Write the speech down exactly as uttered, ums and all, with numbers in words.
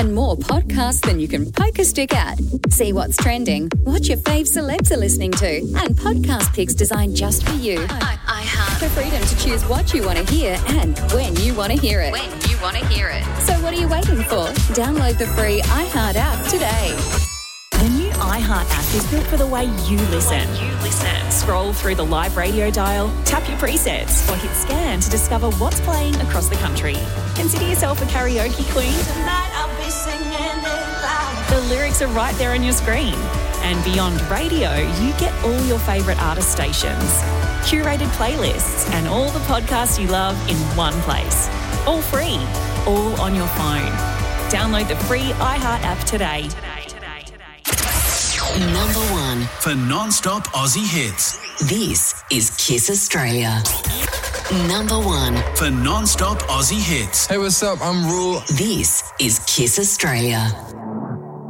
and more podcasts than you can poke a stick at. See what's trending, what your fave celebs are listening to, and podcast picks designed just for you. I, I have the freedom to choose what you want to hear and when you want to hear it. When you want to hear it. So what are you waiting for? Download the free iHeart app today. The new iHeart app is built for the way you listen. The way you listen. Scroll through the live radio dial, tap your presets, or hit scan to discover what's playing across the country. Consider yourself a karaoke queen. Tonight I'll be singing it loud. The lyrics are right there on your screen. And beyond radio, you get all your favourite artist stations, curated playlists, and all the podcasts you love in one place. All free, all on your phone. Download the free iHeart app today. Number one for non-stop Aussie hits. This is Kiss Australia. Number one for non-stop Aussie hits. Hey, what's up? I'm Rule. This is Kiss Australia.